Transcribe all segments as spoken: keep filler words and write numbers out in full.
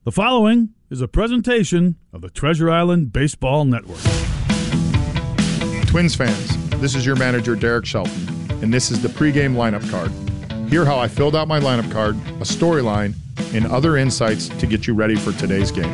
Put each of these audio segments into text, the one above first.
The following is a presentation of the Treasure Island Baseball Network. Twins fans, this is your manager, Derek Shelton, and this is the pregame lineup card. Hear how I filled out my lineup card, a storyline, and other insights to get you ready for today's game.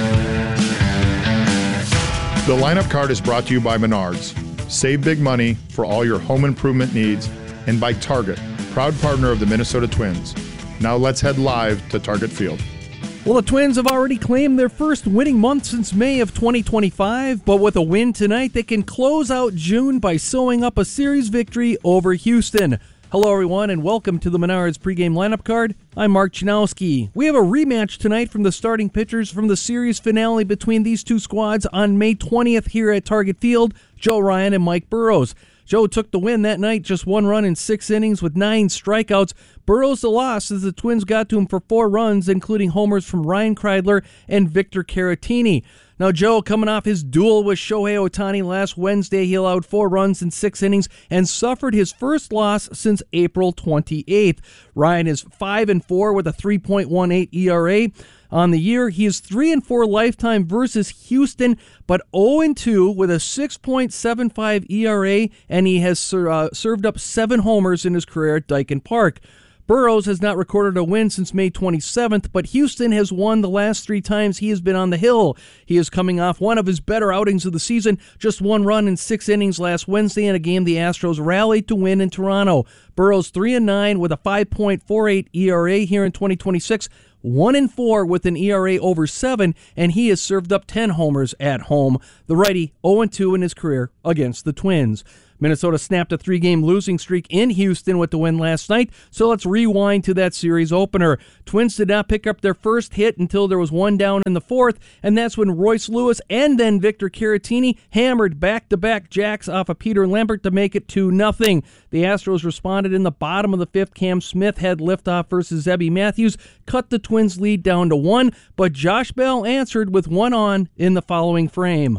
The lineup card is brought to you by Menards. Save big money for all your home improvement needs, and by Target, proud partner of the Minnesota Twins. Now let's head live to Target Field. Well, the Twins have already claimed their first winning month since May of twenty twenty-five, but with a win tonight, they can close out June by sewing up a series victory over Houston. Hello, everyone, and welcome to the Menards pregame lineup card. I'm Mark Janowski. We have a rematch tonight from the starting pitchers from the series finale between these two squads on May twentieth here at Target Field, Joe Ryan and Mike Burrows. Joe took the win that night, just one run in six innings with nine strikeouts. Burrows the loss as the Twins got to him for four runs, including homers from Ryan Kreidler and Victor Caratini. Now, Joe, coming off his duel with Shohei Ohtani last Wednesday, he allowed four runs in six innings and suffered his first loss since April twenty-eighth. Ryan is five and four with a three point one eight E R A. On the year, he is three and four lifetime versus Houston, but oh and two with a six point seven five E R A, and he has uh, served up seven homers in his career at Daikin Park. Burrows has not recorded a win since May twenty-seventh, but Houston has won the last three times he has been on the hill. He is coming off one of his better outings of the season, just one run in six innings last Wednesday in a game the Astros rallied to win in Toronto. Burrows three and nine with a five point four eight E R A here in twenty twenty-six. one and four with an E R A over seven, and he has served up ten homers at home. The righty oh and two in his career against the Twins. Minnesota snapped a three-game losing streak in Houston with the win last night, so let's rewind to that series opener. Twins did not pick up their first hit until there was one down in the fourth, and that's when Royce Lewis and then Victor Caratini hammered back-to-back jacks off of Peter Lambert to make it two nothing. The Astros responded in the bottom of the fifth. Cam Smith had liftoff versus Zebby Matthews, cut the Twins' lead down to one, but Josh Bell answered with one on in the following frame.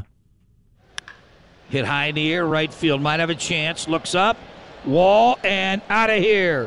Hit high in the air, right field. Might have a chance. Looks up. Wall and out of here.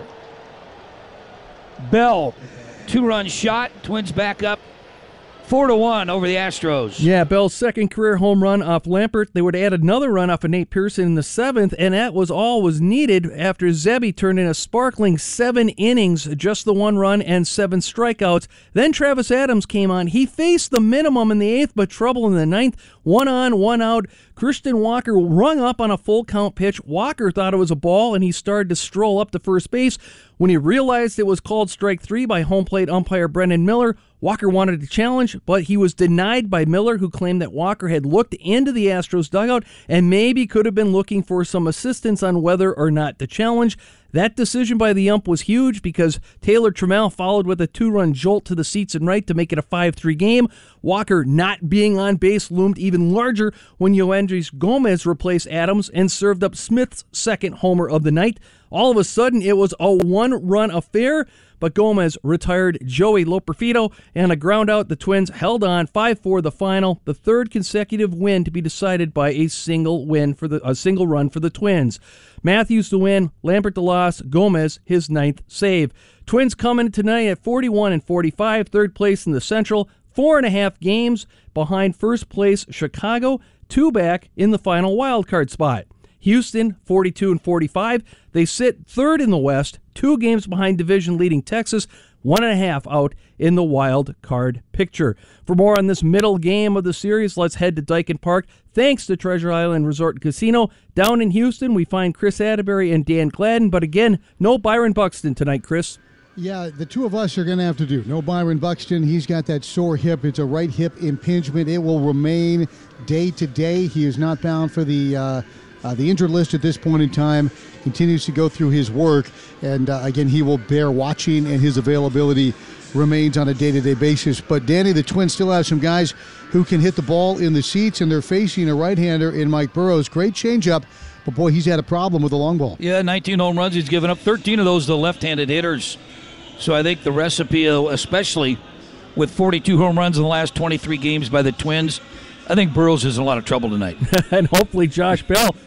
Bell, two-run shot. Twins back up four to one over the Astros. Yeah, Bell's second career home run off Lampert. They would add another run off of Nate Pearson in the seventh, and that was all was needed after Zebby turned in a sparkling seven innings, just the one run and seven strikeouts. Then Travis Adams came on. He faced the minimum in the eighth, but trouble in the ninth. One on, one out. Christian Walker rung up on a full count pitch. Walker thought it was a ball, and he started to stroll up to first base. When he realized it was called strike three by home plate umpire Brendan Miller, Walker wanted to challenge, but he was denied by Miller, who claimed that Walker had looked into the Astros dugout and maybe could have been looking for some assistance on whether or not to challenge. That decision by the ump was huge because Taylor Trammell followed with a two-run jolt to the seats and right to make it a five three game. Walker not being on base loomed even larger when Yoendrys Gomez replaced Adams and served up Smith's second homer of the night. All of a sudden, it was a one-run affair, but Gomez retired Joey Loperfido, and a ground out. The Twins held on five four the final, the third consecutive win to be decided by a single win for the a single run for the Twins. Matthews the win, Lambert the loss, Gomez his ninth save. Twins coming tonight at forty-one and forty-five, third place in the Central, four and a half games behind first place Chicago, two back in the final wild card spot. Houston, forty-two and forty-five. They sit third in the West, two games behind division-leading Texas, one and a half out in the wild card picture. For more on this middle game of the series, let's head to Daikin Park. Thanks to Treasure Island Resort and Casino. Down in Houston, we find Chris Atterbury and Dan Gladden, but again, no Byron Buxton tonight, Chris. Yeah, the two of us are going to have to do. No Byron Buxton. He's got that sore hip. It's a right hip impingement. It will remain day to day. He is not bound for the uh, uh, the injured list at this point in time. Continues to go through his work. And, uh, again, he will bear watching, and his availability remains on a day-to-day basis. But, Danny, the Twins still have some guys who can hit the ball in the seats, and they're facing a right-hander in Mike Burrows. Great changeup. But, boy, he's had a problem with the long ball. Yeah, nineteen home runs. He's given up thirteen of those to left-handed hitters. So I think the recipe, especially with forty-two home runs in the last twenty-three games by the Twins, I think Burrows is in a lot of trouble tonight. And hopefully Josh Bell,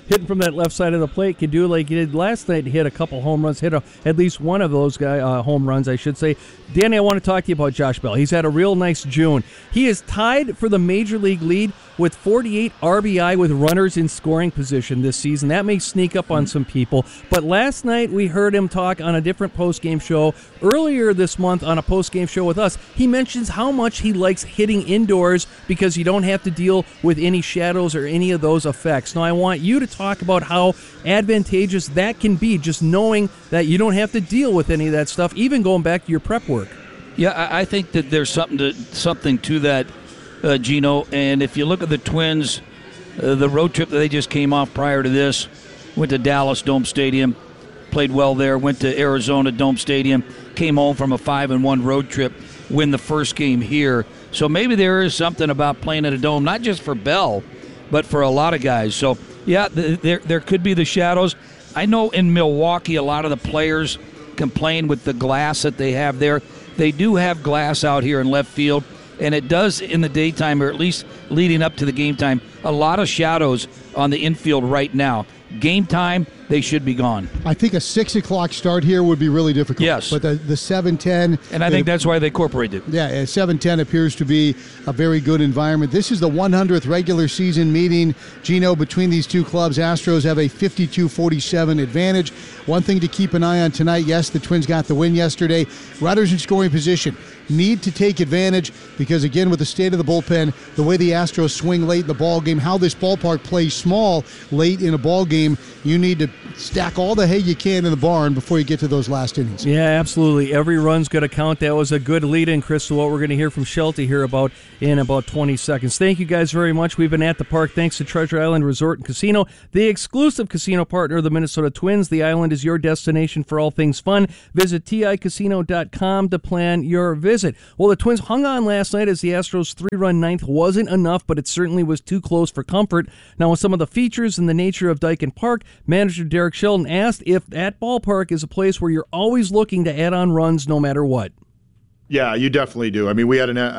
hitting from that left side of the plate, can do like he did last night. Hit a couple home runs, hit a, at least one of those guy uh, home runs, I should say. Danny, I want to talk to you about Josh Bell. He's had a real nice June. He is tied for the major league lead with forty-eight R B I with runners in scoring position this season. That may sneak up on some people. But last night we heard him talk on a different postgame show. Earlier this month on a postgame show with us, he mentions how much he likes hitting indoors because you don't have to deal with any shadows or any of those effects. Now I want you to talk about how advantageous that can be, just knowing that you don't have to deal with any of that stuff, even going back to your prep work. Yeah, I, I think that there's something to something to that, uh, Gino. And if you look at the Twins, uh, the road trip that they just came off prior to this, went to Dallas Dome Stadium, played well there, went to Arizona Dome Stadium, came home from a five and one road trip, win the first game here. So maybe there is something about playing at a dome, not just for Bell, but for a lot of guys. So, yeah, th- there there could be the shadows. I know in Milwaukee a lot of the players complain with the glass that they have there. They do have glass out here in left field, and it does in the daytime, or at least leading up to the game time, a lot of shadows on the infield right now. Game time, they should be gone. I think a six o'clock start here would be really difficult. Yes. But the, the seven ten... And I think that's why they incorporated it. Yeah, seven ten appears to be a very good environment. This is the one hundredth regular season meeting, Gino, between these two clubs. Astros have a fifty-two forty-seven advantage. One thing to keep an eye on tonight, yes, the Twins got the win yesterday. Runners in scoring position need to take advantage because, again, with the state of the bullpen, the way the Astros swing late in the ball game, how this ballpark plays small late in a ball game, you need to stack all the hay you can in the barn before you get to those last innings. Yeah, absolutely. Every run's going to count. That was a good lead-in, Chris, to what we're going to hear from Shelty here about in about twenty seconds. Thank you guys very much. We've been at the park thanks to Treasure Island Resort and Casino, the exclusive casino partner of the Minnesota Twins. The island is your destination for all things fun. Visit T I casino dot com to plan your visit. Well, the Twins hung on last night as the Astros' three-run ninth wasn't enough, but it certainly was too close for comfort. Now, with some of the features and the nature of Daikin Park, manager Derek Shelton asked if that ballpark is a place where you're always looking to add on runs no matter what. Yeah, you definitely do. I mean, we had an